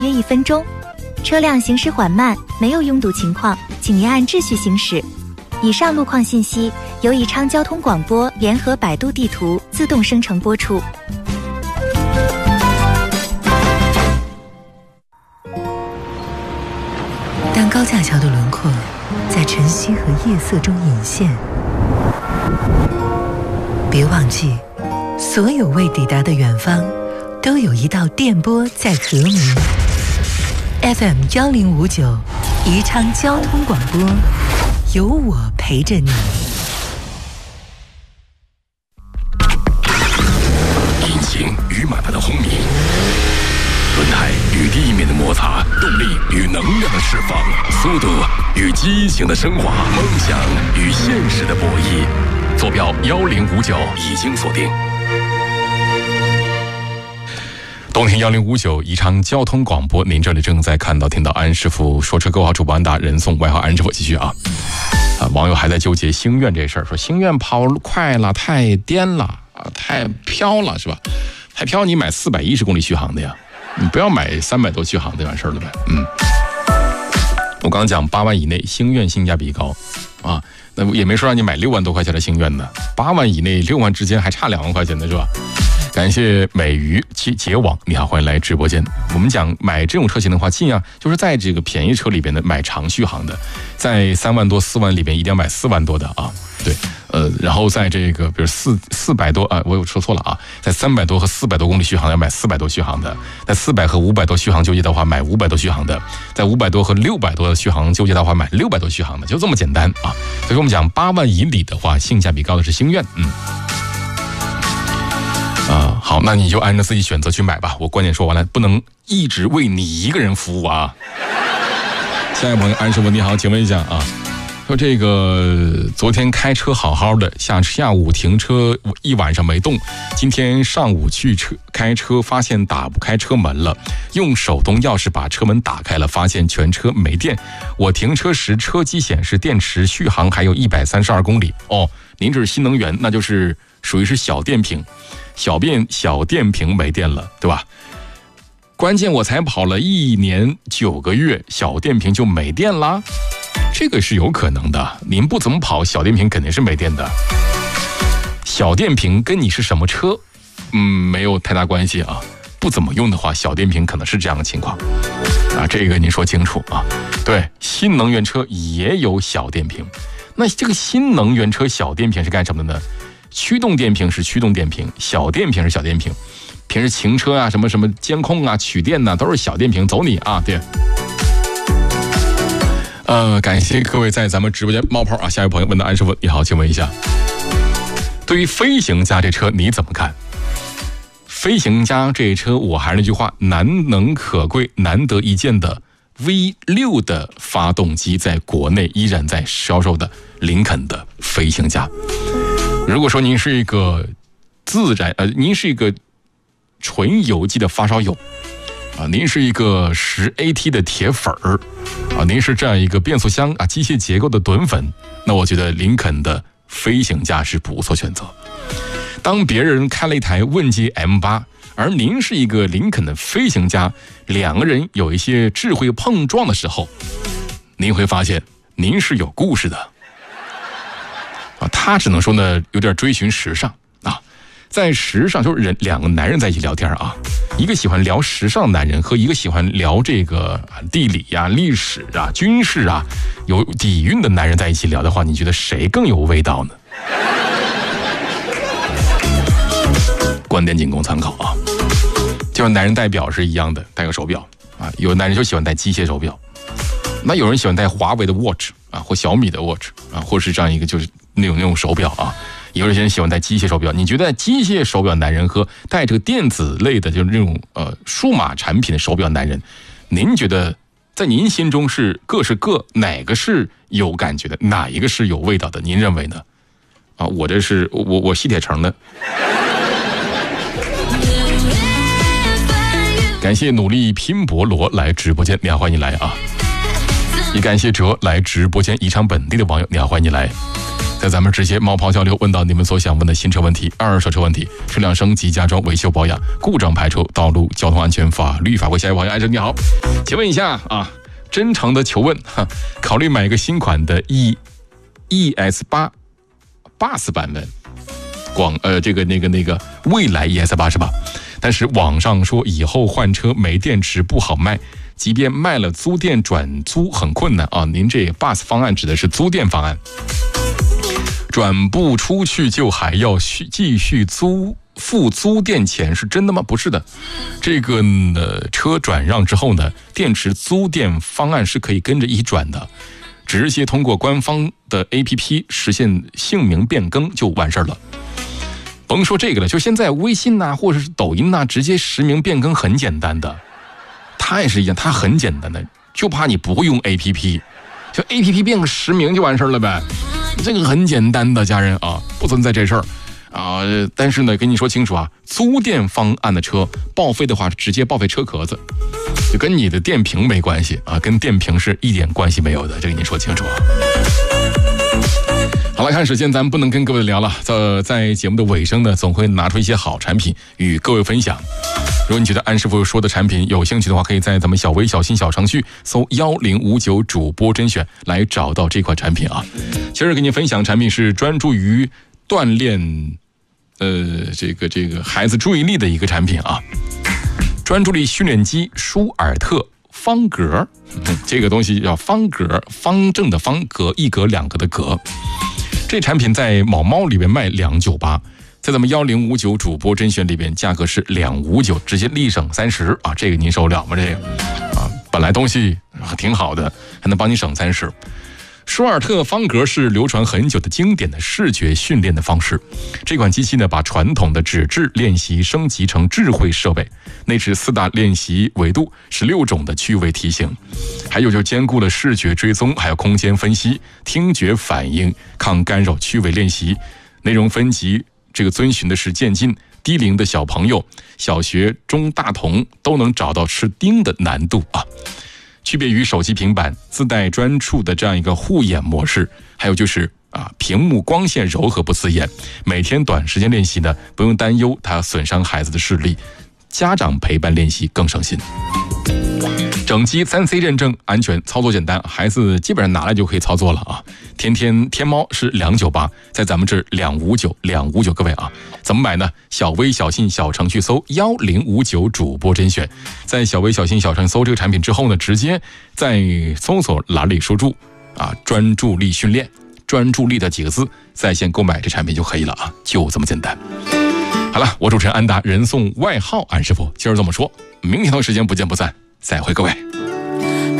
约1分钟。车辆行驶缓慢，没有拥堵情况，请您按秩序行驶。以上路况信息由宜昌交通广播联合百度地图自动生成播出。 当高架桥的轮廓在晨曦和夜色中隐现，别忘记，所有未抵达的远方，都有一道电波在和鸣。FM 1059，宜昌交通广播，有我陪着你。 引擎与马达的轰鸣，轮胎与地面的摩擦，动力与能量的释放，速度与激情的升华，梦想与现实的博弈。坐标1059已经锁定。冬天1059宜昌交通广播，您这里正在听到安师傅说车购好主播安达人送外号安师傅继续啊。网友还在纠结星愿这事儿，说星愿跑快了，太颠了啊，太飘了是吧？太飘，你买410公里续航的呀，你不要买300多续航的完事儿了呗。我刚刚讲8万以内星愿性价比高啊，那也没说让你买6万多块钱的星愿呢，8万以内6万之间还差2万块钱的是吧？感谢美鱼捷网，你好，欢迎来直播间。我们讲买这种车型的话，尽量就是在这个便宜车里边的买长续航的，在3万多4万里边一定要买4万多的啊。对，然后在这个比如400多啊，我有说错了啊，在300多和400多公里续航要买400多续航的，在400和500多续航纠结的话买500多续航的，在500多和600多的续航纠结的话买600多续航的，就这么简单啊。所以我们讲8万以里的话，性价比高的是星愿，好，那你就按照自己选择去买吧。我观点说完了，不能一直为你一个人服务啊。下一位朋友安师傅你好，请问一下啊，说这个昨天开车好好的，下午停车一晚上没动，今天上午去开车发现打不开车门了，用手动钥匙把车门打开了，发现全车没电。我停车时车机显示电池续航还有132公里。哦，您这是新能源，那就是属于是小电瓶。小电瓶没电了，对吧？关键我才跑了1年9个月，小电瓶就没电啦？这个是有可能的。您不怎么跑，小电瓶肯定是没电的。小电瓶跟你是什么车，没有太大关系啊。不怎么用的话，小电瓶可能是这样的情况啊。这个您说清楚啊。对，新能源车也有小电瓶。那这个新能源车小电瓶是干什么的呢？驱动电瓶是驱动电瓶，小电瓶是小电瓶。平时行车啊，什么监控啊、取电呐，都是小电瓶，走你啊！对。感谢各位在咱们直播间冒泡啊！下一位朋友问到安师傅，你好，请问一下，对于飞行家这车你怎么看？飞行家这车，我还是那句话，难能可贵、难得一见的 V6的发动机，在国内依然在销售的林肯的飞行家。如果说您是一个您是一个纯油机的发烧友啊，您是一个10AT 的铁粉儿啊，您是这样一个变速箱啊机械结构的趸粉，那我觉得林肯的飞行家是不错选择。当别人开了一台问界 M8， 而您是一个林肯的飞行家，两个人有一些智慧碰撞的时候，您会发现您是有故事的。他只能说呢，有点追寻时尚啊，在时尚就是两个男人在一起聊天啊，一个喜欢聊时尚男人和一个喜欢聊这个地理啊、历史啊、军事啊有底蕴的男人在一起聊的话，你觉得谁更有味道呢？观点仅供参考啊。就像男人戴表是一样的，戴个手表啊，有男人就喜欢戴机械手表，那有人喜欢戴华为的 watch 啊，或小米的 watch 啊，或是这样一个就是那种手表啊，有些人喜欢戴机械手表。你觉得机械手表男人和戴这个电子类的，就是那种数码产品的手表男人，您觉得在您心中是各哪个是有感觉的，哪一个是有味道的？您认为呢？啊，我这是我西铁城的。感谢努力拼搏罗来直播间，你好，欢迎你来啊！也感谢哲来直播间宜昌本地的网友，你好，欢迎你来。 在咱们直接冒泡交流，问到你们所想问的新车问题、二手车问题、车辆升级、加装、维修保养、故障排除、道路交通安全、法律法规。下一位朋友，艾哲你好，请问一下啊，真诚的求问，考虑买一个新款的 ES8 Bus 版本，那个蔚来 ES8 是吧？但是网上说以后换车没电池不好卖，即便卖了租电转租很困难啊。您这 Bus 方案指的是租电方案，转不出去就还要继续付租电钱，是真的吗？不是的，这个车转让之后呢，电池租电方案是可以跟着一转的，直接通过官方的 APP 实现姓名变更就完事儿了。甭说这个了，就现在微信呐，或者是抖音呐，直接实名变更很简单的，它也是一样，它很简单的，就怕你不会用 APP， 就 APP 变个实名就完事儿了呗，这个很简单的，家人啊，不存在这事儿啊。但是呢，跟你说清楚啊，租电方案的车报废的话，直接报废车壳子，就跟你的电瓶没关系啊，跟电瓶是一点关系没有的，这个你说清楚啊。好了，看时间，咱们不能跟各位聊了。在节目的尾声呢，总会拿出一些好产品与各位分享。如果你觉得安师傅说的产品有兴趣的话，可以在咱们小微小新小程序搜1059主播甄选来找到这款产品啊。今儿给您分享产品是专注于锻炼这个孩子注意力的一个产品啊。专注力训练机舒尔特方格，这个东西叫方格，方正的方，格一格两格的格。这产品在某猫里面卖298，在咱们1059主播甄选里边价格是259，直接立省30啊！这个您受了吗？这个啊，本来东西挺好的，还能帮你省30。舒尔特方格是流传很久的经典的视觉训练的方式。这款机器呢，把传统的纸质练习升级成智慧设备，内置4大练习维度，16种的趣味题型，还有就兼顾了视觉追踪，还有空间分析、听觉反应、抗干扰趣味练习。内容分级这个遵循的是渐进，低龄的小朋友、小学中大童都能找到吃丁的难度啊。区别于手机平板，自带专注的这样一个护眼模式，还有就是屏幕光线柔和不刺眼，每天短时间练习呢，不用担忧它损伤孩子的视力，家长陪伴练习更省心。整机3C 认证，安全，操作简单，孩子基本上拿来就可以操作了啊。天猫是298，在咱们这259，各位啊，怎么买呢？小微小信小程序搜1059主播甄选，在小微小信小程序搜这个产品之后呢，直接在搜索栏里输入专注力训练，专注力的几个字，在线购买这产品就可以了啊，就这么简单。好了，我主持人安达，人送外号安师傅，今儿这么说，明天同一时间不见不散，再会各位。